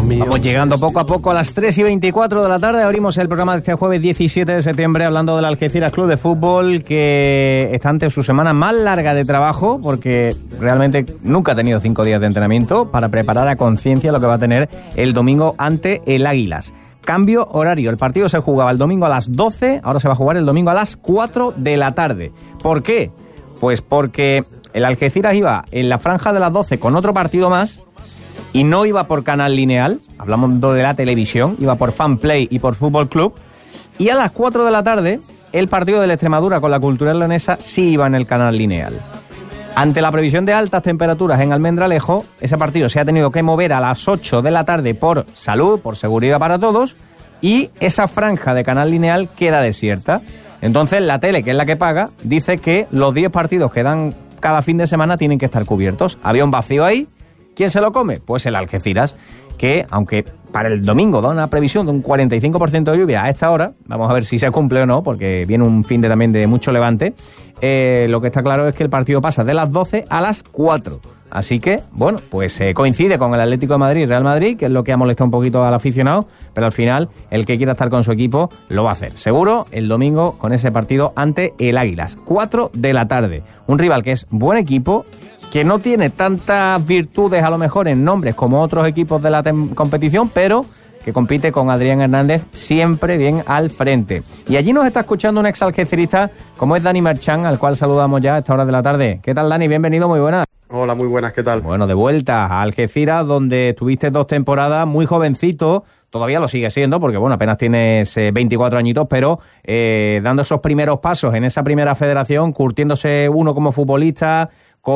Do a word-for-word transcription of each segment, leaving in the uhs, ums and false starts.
Vamos llegando poco a poco a las tres y veinticuatro de la tarde. Abrimos el programa de este jueves diecisiete de septiembre hablando del Algeciras Club de Fútbol, que está ante su semana más larga de trabajo porque realmente nunca ha tenido cinco días de entrenamiento para preparar a conciencia lo que va a tener el domingo ante el Águilas. Cambio horario. El partido se jugaba el domingo a las doce, ahora se va a jugar el domingo a las cuatro de la tarde. ¿Por qué? Pues porque el Algeciras iba en la franja de las doce con otro partido más y no iba por canal lineal, hablamos de la televisión, iba por Fanplay y por Fútbol Club, y a las cuatro de la tarde el partido del Extremadura con la Cultural Leonesa sí iba en el canal lineal. Ante la previsión de altas temperaturas en Almendralejo, ese partido se ha tenido que mover a las ocho de la tarde por salud, por seguridad para todos, y esa franja de canal lineal queda desierta. Entonces la tele, que es la que paga, dice que los diez partidos que dan cada fin de semana tienen que estar cubiertos. Había un vacío ahí. ¿Quién se lo come? Pues el Algeciras, que aunque para el domingo da una previsión de un cuarenta y cinco por ciento de lluvia a esta hora, vamos a ver si se cumple o no, porque viene un fin de también de mucho levante, eh, lo que está claro es que el partido pasa de las doce a las cuatro. Así que, bueno, pues eh, coincide con el Atlético de Madrid y Real Madrid, que es lo que ha molestado un poquito al aficionado, pero al final el que quiera estar con su equipo lo va a hacer. Seguro el domingo con ese partido ante el Águilas. cuatro de la tarde. Un rival que es buen equipo, que no tiene tantas virtudes a lo mejor en nombres como otros equipos de la tem- competición, pero que compite con Adrián Hernández siempre bien al frente. Y allí nos está escuchando un ex algecirista como es Dani Merchán, al cual saludamos ya a esta hora de la tarde. ¿Qué tal, Dani? Bienvenido, muy buenas. Hola, muy buenas, ¿qué tal? Bueno, de vuelta a Algeciras, donde estuviste dos temporadas, muy jovencito, todavía lo sigue siendo, porque bueno, apenas tienes eh, veinticuatro añitos, pero eh, dando esos primeros pasos en esa primera federación, curtiéndose uno como futbolista,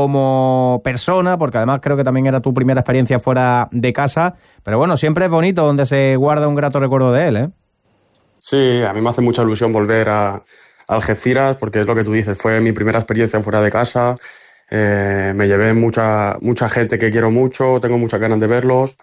como persona, porque además creo que también era tu primera experiencia fuera de casa, pero bueno, siempre es bonito donde se guarda un grato recuerdo de él, ¿eh? Sí, a mí me hace mucha ilusión volver a, a Algeciras, porque es lo que tú dices, fue mi primera experiencia fuera de casa, eh, me llevé mucha mucha gente que quiero mucho, tengo muchas ganas de verlos,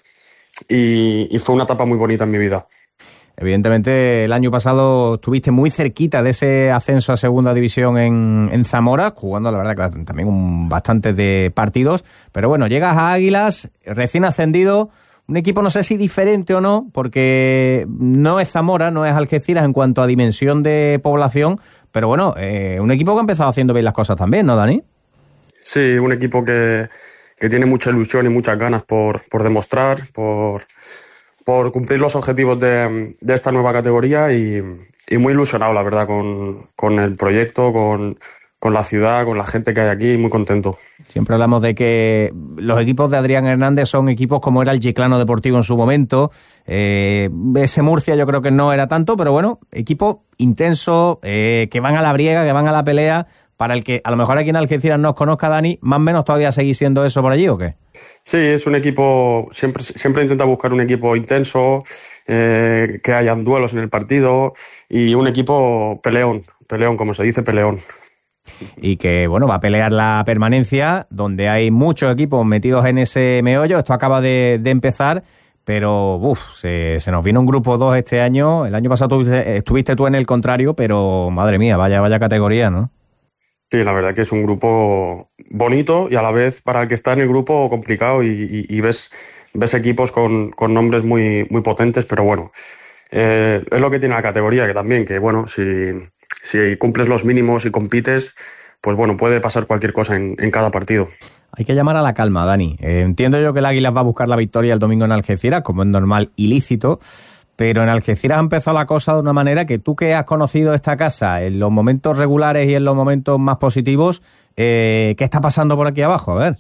y, y fue una etapa muy bonita en mi vida. Evidentemente, el año pasado estuviste muy cerquita de ese ascenso a segunda división en, en Zamora, jugando, la verdad, que también un, bastantes de partidos. Pero bueno, llegas a Águilas, recién ascendido, un equipo no sé si diferente o no, porque no es Zamora, no es Algeciras en cuanto a dimensión de población, pero bueno, eh, un equipo que ha empezado haciendo bien las cosas también, ¿no, Dani? Sí, un equipo que, que tiene mucha ilusión y muchas ganas por, por demostrar, por... por cumplir los objetivos de, de esta nueva categoría y, y muy ilusionado, la verdad, con, con el proyecto, con, con la ciudad, con la gente que hay aquí, muy contento. Siempre hablamos de que los equipos de Adrián Hernández son equipos como era el Chiclano Deportivo en su momento, eh, ese Murcia yo creo que no era tanto, pero bueno, equipo intenso, eh, que van a la briega, que van a la pelea, para el que a lo mejor aquí en Algeciras no os conozca, Dani, ¿más o menos todavía seguís siendo eso por allí o qué? Sí, es un equipo, siempre, siempre intenta buscar un equipo intenso, eh, que hayan duelos en el partido y un equipo peleón, peleón, como se dice, peleón. Y que, bueno, va a pelear la permanencia, donde hay muchos equipos metidos en ese meollo. Esto acaba de, de empezar, pero uf, se, se nos vino un grupo dos este año. El año pasado tuviste, estuviste tú en el contrario, pero madre mía, vaya, vaya categoría, ¿no? Sí, la verdad que es un grupo bonito y a la vez para el que está en el grupo complicado y, y, y ves, ves equipos con, con nombres muy, muy potentes, pero bueno, eh, es lo que tiene la categoría, que también, que bueno, si, si cumples los mínimos y compites, pues bueno, puede pasar cualquier cosa en, en cada partido. Hay que llamar a la calma, Dani. Eh, entiendo yo que el Águilas va a buscar la victoria el domingo en Algeciras, como es normal y lícito, pero en Algeciras ha empezado la cosa de una manera que tú que has conocido esta casa en los momentos regulares y en los momentos más positivos, eh, ¿qué está pasando por aquí abajo? A ver.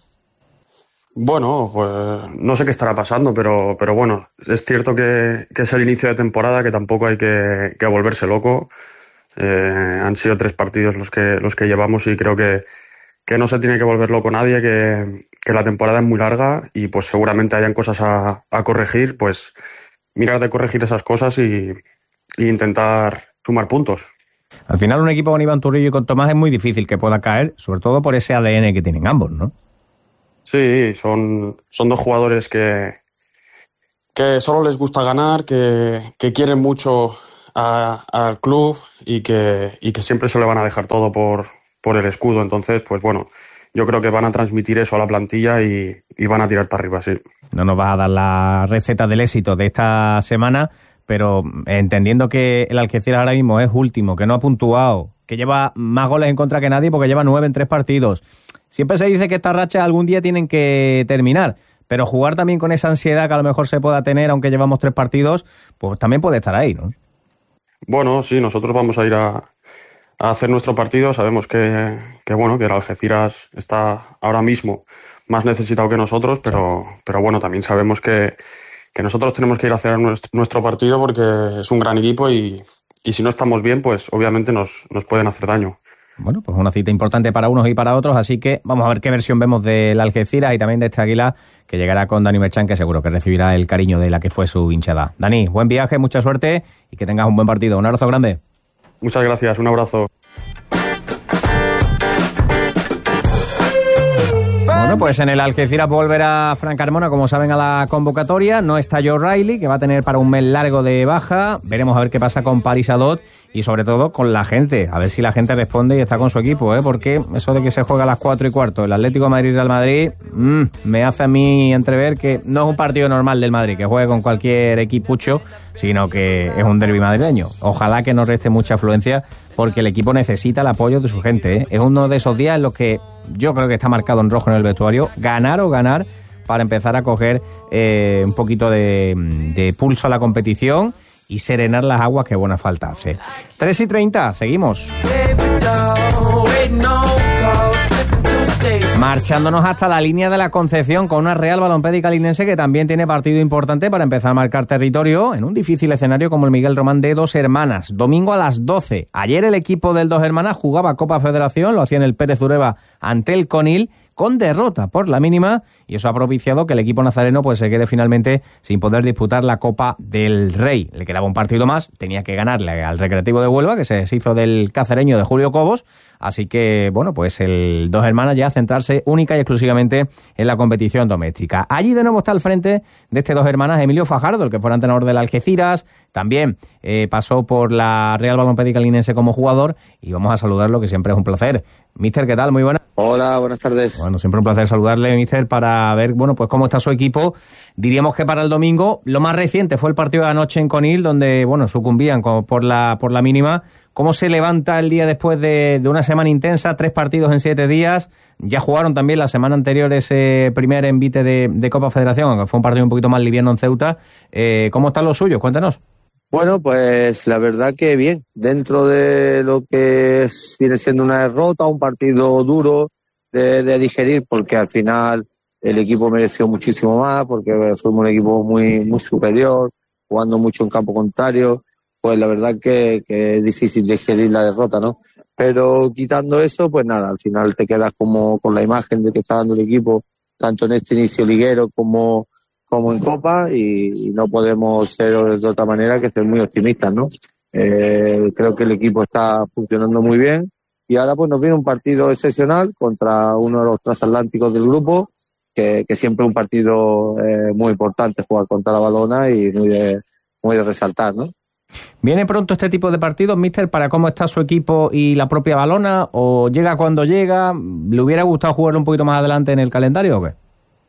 Bueno, pues no sé qué estará pasando, pero, pero bueno, es cierto que, que es el inicio de temporada, que tampoco hay que, que volverse loco. Eh, han sido tres partidos los que, los que llevamos y creo que, que no se tiene que volver loco nadie, que, que la temporada es muy larga y pues seguramente hayan cosas a, a corregir, pues mirar de corregir esas cosas y, y intentar sumar puntos. Al final un equipo con Iván Turrillo y con Tomás es muy difícil que pueda caer, sobre todo por ese A D N que tienen ambos, ¿no? Sí, son, son dos jugadores que, que solo les gusta ganar, que, que quieren mucho a, al club y que, y que siempre se le van a dejar todo por, por el escudo. Entonces, pues bueno, yo creo que van a transmitir eso a la plantilla y, y van a tirar para arriba, sí. No nos vas a dar la receta del éxito de esta semana, pero entendiendo que el Algeciras ahora mismo es último, que no ha puntuado, que lleva más goles en contra que nadie porque lleva nueve en tres partidos. Siempre se dice que estas rachas algún día tienen que terminar, pero jugar también con esa ansiedad que a lo mejor se pueda tener, aunque llevamos tres partidos, pues también puede estar ahí, ¿no? Bueno, sí, nosotros vamos a ir a, a hacer nuestro partido. Sabemos que, que, bueno, que el Algeciras está ahora mismo más necesitado que nosotros, pero, pero bueno, también sabemos que, que nosotros tenemos que ir a hacer nuestro, nuestro partido porque es un gran equipo y, y si no estamos bien, pues obviamente nos, nos pueden hacer daño. Bueno, pues una cita importante para unos y para otros, así que vamos a ver qué versión vemos del Algeciras y también de este Águila, que llegará con Dani Merchán, que seguro que recibirá el cariño de la que fue su hinchada. Dani, buen viaje, mucha suerte y que tengas un buen partido. Un abrazo grande. Muchas gracias, un abrazo. Bueno, pues en el Algeciras volverá Fran Carmona, como saben, a la convocatoria. No está Joe Riley, que va a tener para un mes largo de baja. Veremos a ver qué pasa con Paris Adot y sobre todo con la gente. A ver si la gente responde y está con su equipo, ¿eh? Porque eso de que se juega a las cuatro y cuarto el Atlético de Madrid y Real Madrid mmm, me hace a mí entrever que no es un partido normal del Madrid, que juegue con cualquier equipucho, sino que es un derbi madrileño. Ojalá que no reste mucha afluencia porque el equipo necesita el apoyo de su gente, ¿eh? Es uno de esos días en los que yo creo que está marcado en rojo en el vestuario. Ganar o ganar para empezar a coger eh, un poquito de, de pulso a la competición y serenar las aguas que buena falta hace. tres y treinta, seguimos. Marchándonos hasta la línea de la Concepción con una Real Balompédica linense que también tiene partido importante para empezar a marcar territorio en un difícil escenario como el Miguel Román de Dos Hermanas. Domingo a las doce. Ayer el equipo del Dos Hermanas jugaba Copa Federación, lo hacía en el Pérez Ureba ante el Conil, con derrota por la mínima, y eso ha propiciado que el equipo nazareno pues se quede finalmente sin poder disputar la Copa del Rey. Le quedaba un partido más, tenía que ganarle al Recreativo de Huelva, que se deshizo del cacereño de Julio Cobos, así que, bueno, pues el Dos Hermanas ya centrarse única y exclusivamente en la competición doméstica. Allí de nuevo está al frente de este Dos Hermanas Emilio Fajardo, el que fue entrenador del Algeciras, también eh, pasó por la Real Balompédica linense como jugador, y vamos a saludarlo, que siempre es un placer. Mister, ¿qué tal? Muy buenas. Hola, buenas tardes. Bueno, siempre un placer saludarle, Mister, para ver, bueno, pues cómo está su equipo. Diríamos que para el domingo, lo más reciente fue el partido de anoche en Conil, donde, bueno, sucumbían por la, por la mínima. ¿Cómo se levanta el día después de, de una semana intensa? Tres partidos en siete días. Ya jugaron también la semana anterior ese primer envite de, de Copa Federación, aunque fue un partido un poquito más liviano en Ceuta. Eh, ¿Cómo están los suyos? Cuéntanos. Bueno, pues la verdad que bien, dentro de lo que es, viene siendo una derrota, un partido duro de, de digerir, porque al final el equipo mereció muchísimo más, porque fuimos un equipo muy muy superior, jugando mucho en campo contrario, pues la verdad que, que es difícil digerir la derrota, ¿no? Pero quitando eso, pues nada, al final te quedas como con la imagen de que está dando el equipo, tanto en este inicio liguero como como en Copa, y no podemos ser de otra manera que ser muy optimistas, ¿no? Eh, creo que el equipo está funcionando muy bien y ahora pues nos viene un partido excepcional contra uno de los transatlánticos del grupo, que, que siempre es un partido eh, muy importante jugar contra la Balona y muy de, muy de resaltar, ¿no? ¿Viene pronto este tipo de partidos, Mister, para cómo está su equipo y la propia Balona, o llega cuando llega? ¿Le hubiera gustado jugarlo un poquito más adelante en el calendario o qué?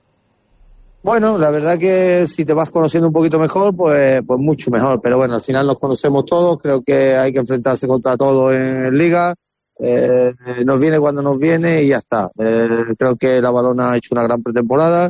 Bueno, la verdad que si te vas conociendo un poquito mejor, pues pues mucho mejor. Pero bueno, al final nos conocemos todos, creo que hay que enfrentarse contra todos en Liga. Eh, nos viene cuando nos viene y ya está. Eh, creo que la Balona ha hecho una gran pretemporada.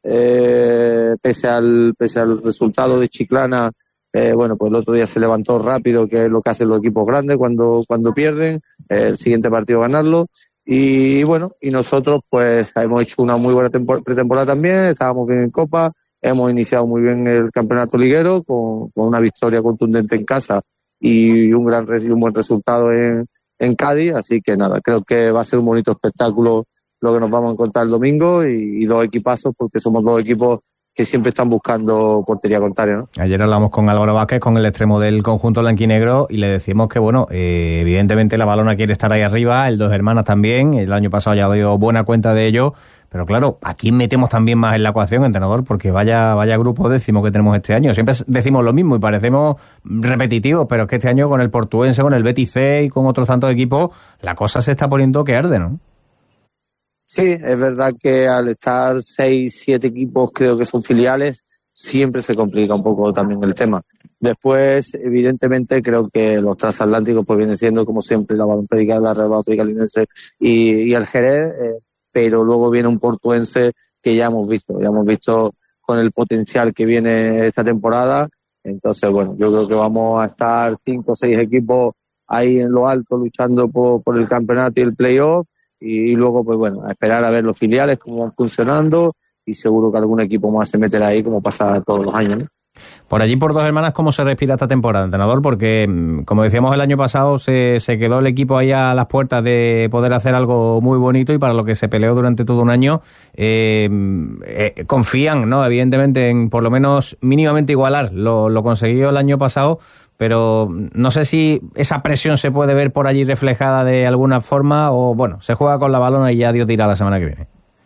Eh, pese al pese al resultado de Chiclana, eh, bueno, pues el otro día se levantó rápido, que es lo que hacen los equipos grandes cuando cuando pierden. Eh, el siguiente partido ganarlo. Y bueno, y nosotros pues hemos hecho una muy buena tempor- pretemporada también, estábamos bien en Copa, hemos iniciado muy bien el campeonato liguero con, con una victoria contundente en casa y un gran y un buen resultado en, en Cádiz, así que nada, creo que va a ser un bonito espectáculo lo que nos vamos a encontrar el domingo y, y dos equipazos, porque somos dos equipos que siempre están buscando portería contraria, ¿no? Ayer hablamos con Álvaro Vázquez, con el extremo del conjunto blanquinegro, y le decimos que, bueno, eh, evidentemente la Balona quiere estar ahí arriba, el Dos Hermanas también, el año pasado ya dio buena cuenta de ello, pero claro, ¿a quién metemos también más en la ecuación, entrenador? Porque vaya vaya grupo décimo que tenemos este año. Siempre decimos lo mismo y parecemos repetitivos, pero es que este año con el Portuense, con el Betis C y con otros tantos equipos, la cosa se está poniendo que arde, ¿no? Sí, es verdad que al estar seis, siete equipos, creo que son filiales, siempre se complica un poco también el tema. Después, evidentemente, creo que los transatlánticos pues vienen siendo, como siempre, la Balonpédica, la Real Balonpédica Linense y, y el Jerez, eh, pero luego viene un portuense que ya hemos visto, ya hemos visto con el potencial que viene esta temporada. Entonces, bueno, yo creo que vamos a estar cinco o seis equipos ahí en lo alto luchando por, por el campeonato y el playoff. Y, y luego, pues bueno, a esperar a ver los filiales, cómo van funcionando, y seguro que algún equipo más se meterá ahí, como pasa todos los años, ¿no? Por allí, por Dos Hermanas, ¿cómo se respira esta temporada, entrenador? Porque, como decíamos el año pasado, se, se quedó el equipo ahí a las puertas de poder hacer algo muy bonito, y para lo que se peleó durante todo un año, eh, eh, confían, ¿no? Evidentemente, en por lo menos mínimamente igualar lo, lo conseguido el año pasado, pero no sé si esa presión se puede ver por allí reflejada de alguna forma, o bueno, se juega con la balona y ya Dios dirá la semana que viene.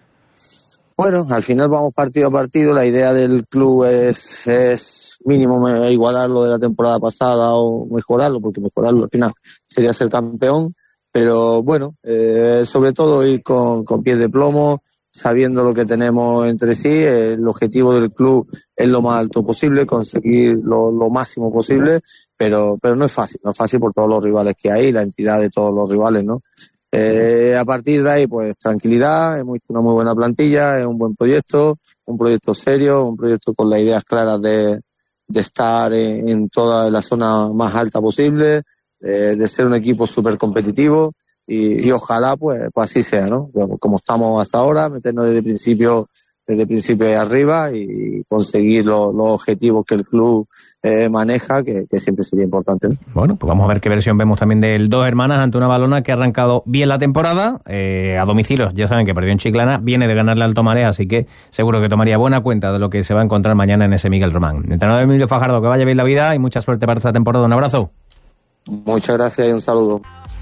Bueno, al final vamos partido a partido. La idea del club es, es mínimo igualar lo de la temporada pasada o mejorarlo, porque mejorarlo al final sería ser campeón. Pero bueno, eh, sobre todo ir con, con pies de plomo, sabiendo lo que tenemos entre sí. El objetivo del club es lo más alto posible, conseguir lo, lo máximo posible, pero, pero no es fácil, no es fácil por todos los rivales que hay, la entidad de todos los rivales, ¿no? Eh, a partir de ahí, pues tranquilidad, hemos hecho una muy buena plantilla, es un buen proyecto, un proyecto serio, un proyecto con las ideas claras de, de estar en, en toda la zona más alta posible, eh, de ser un equipo súper competitivo, y, y ojalá pues, pues así sea, ¿no? Como, como estamos hasta ahora, meternos desde el principio, desde el principio de arriba y conseguir lo, los objetivos que el club eh, maneja, que, que siempre sería importante, ¿no? Bueno, pues vamos a ver qué versión vemos también del Dos Hermanas ante una Balona que ha arrancado bien la temporada, eh, a domicilio, ya saben que perdió en Chiclana, viene de ganarle al Tomaré, así que seguro que tomaría buena cuenta de lo que se va a encontrar mañana en ese Miguel Román. Entrenador Emilio Fajardo, que vaya bien la vida y mucha suerte para esta temporada. Un abrazo. Muchas gracias y un saludo.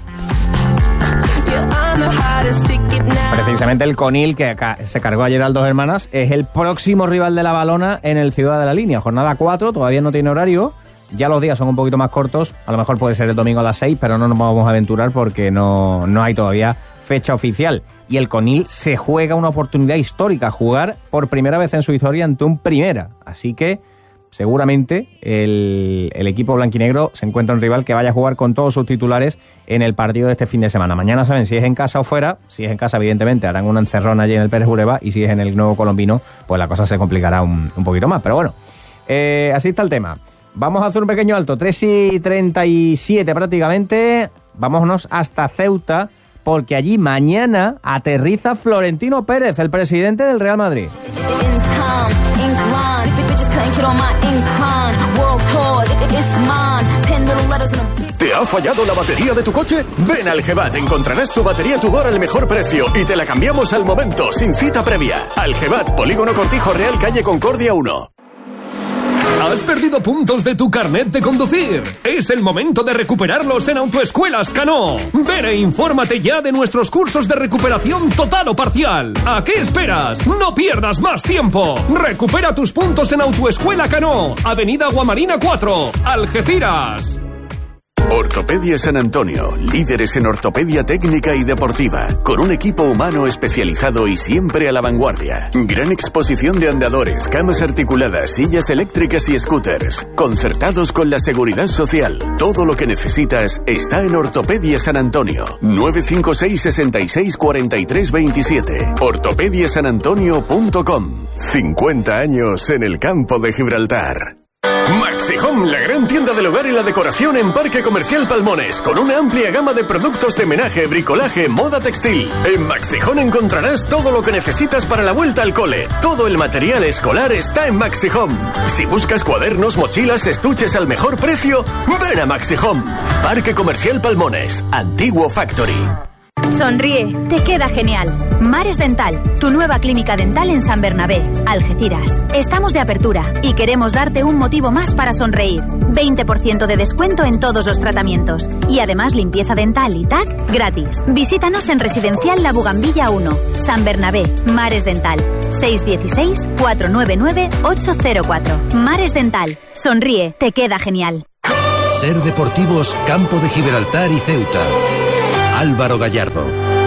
Precisamente el Conil, que se cargó ayer al Dos Hermanas, es el próximo rival de la Balona en el Ciudad de la Línea. Jornada cuatro, todavía no tiene horario, ya los días son un poquito más cortos, a lo mejor puede ser el domingo a las seis, pero no nos vamos a aventurar porque no, no hay todavía fecha oficial. Y el Conil se juega una oportunidad histórica, jugar por primera vez en su historia ante un Primera. Así que seguramente el, el equipo blanquinegro se encuentra un rival que vaya a jugar con todos sus titulares en el partido de este fin de semana. Mañana saben si es en casa o fuera. Si es en casa, evidentemente, harán una encerrona allí en el Pérez Bureba, y si es en el Nuevo Colombino, pues la cosa se complicará un, un poquito más. Pero bueno, eh, así está el tema. Vamos a hacer un pequeño alto, tres y treinta y siete prácticamente. Vámonos hasta Ceuta, porque allí mañana aterriza Florentino Pérez, el presidente del Real Madrid. ¿Te ha fallado la batería de tu coche? Ven al Gebat, encontrarás tu batería Tudor al mejor precio y te la cambiamos al momento, sin cita previa. Al Gebat, Polígono Cortijo Real, calle Concordia uno. ¿Has perdido puntos de tu carnet de conducir? Es el momento de recuperarlos en Autoescuelas Cano. Ven e infórmate ya de nuestros cursos de recuperación total o parcial. ¿A qué esperas? No pierdas más tiempo. Recupera tus puntos en Autoescuela Cano, Avenida Guamarina cuatro, Algeciras. Ortopedia San Antonio, líderes en ortopedia técnica y deportiva, con un equipo humano especializado y siempre a la vanguardia. Gran exposición de andadores, camas articuladas, sillas eléctricas y scooters, concertados con la seguridad social. Todo lo que necesitas está en Ortopedia San Antonio. nueve cinco seis, seis seis, cuatro tres dos siete. ortopedia san antonio punto com. cincuenta años en el campo de Gibraltar. Maxi Home, la gran tienda del hogar y la decoración en Parque Comercial Palmones, con una amplia gama de productos de menaje, bricolaje, moda textil. En Maxi Home encontrarás todo lo que necesitas para la vuelta al cole. Todo el material escolar está en Maxi Home. Si buscas cuadernos, mochilas, estuches al mejor precio, ven a Maxi Home. Parque Comercial Palmones, Antiguo Factory. Sonríe, te queda genial. Mares Dental, tu nueva clínica dental en San Bernabé, Algeciras. Estamos de apertura y queremos darte un motivo más para sonreír. veinte por ciento de descuento en todos los tratamientos. Y además limpieza dental y T A C gratis. Visítanos en Residencial La Bugambilla uno, San Bernabé, Mares Dental. seis uno seis, cuatro nueve nueve, ocho cero cuatro. Mares Dental, sonríe, te queda genial. Ser Deportivos, Campo de Gibraltar y Ceuta. Álvaro Gallardo.